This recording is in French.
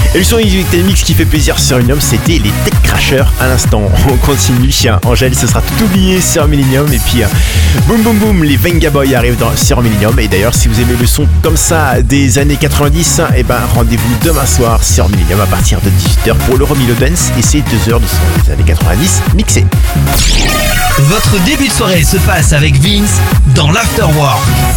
Et le son Invicta Mix qui fait plaisir sur Millennium, c'était les Tech Crashers à l'instant. On continue, Angèle, ce sera tout oublié sur Millennium. Et puis, boum boum boum, les Venga Boys arrivent sur Millennium. Et d'ailleurs, si vous aimez le son comme ça des années 90, et ben rendez-vous demain soir sur Millennium à partir de 18h pour le Remilo Dance. Et c'est 2 heures de son des années 90 mixé. Votre début de soirée se passe avec Vince dans l'Afterwork.